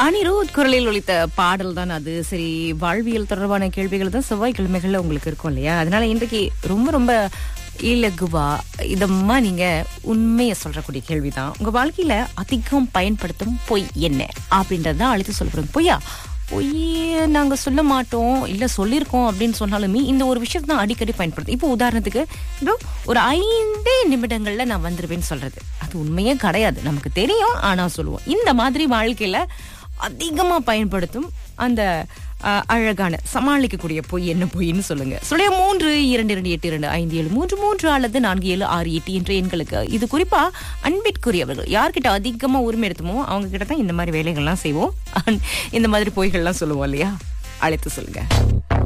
அனிருத் குரலில் ஒலித்த பாடல் தான் அது. சரி, வாழ்வியல் தொடர்பான கேள்விகள் தான் செவ்வாய்க்கிழமைகள்ல உங்களுக்கு இருக்கும் இல்லையா? அதனால இன்றைக்கு ரொம்ப ரொம்ப இலகுவா இதமா நீங்க உண்மையை சொல்றக்கூடிய கேள்விதான். உங்க வாழ்க்கையில அதிகம் பயன்படுத்தும் பொய் என்ன அப்படின்றதான் அழைத்து சொல்ல போறோம். பொய்யா? பொய் நாங்க சொல்ல மாட்டோம், இல்ல சொல்லியிருக்கோம் அப்படின்னு சொன்னாலுமே இந்த ஒரு விஷயத்தை தான் அடிக்கடி பயன்படுத்தும். இப்போ உதாரணத்துக்கு ஒரு 5 நிமிடங்கள்ல நான் வந்துருவேன்னு சொல்றது, அது உண்மையே கிடையாது. நமக்கு தெரியும், ஆனா சொல்லுவோம். இந்த மாதிரி வாழ்க்கையில அதிகமா பயன்படுத்தும் அந்த அழகான சமாளிக்கக்கூடிய பொய் என்ன பொய்ன்னு சொல்லுங்க. 322282573 அல்லது 4768 என்ற எண்களுக்கு. இது குறிப்பா அன்பிற்குரியவர்கள் யார்கிட்ட அதிகமா உரிமை எடுத்துமோ அவங்க கிட்ட தான் இந்த மாதிரி வேலைகள்லாம் செய்வோம், இந்த மாதிரி பொய்கள்லாம் சொல்லுவோம் இல்லையா? அழைத்து சொல்லுங்க.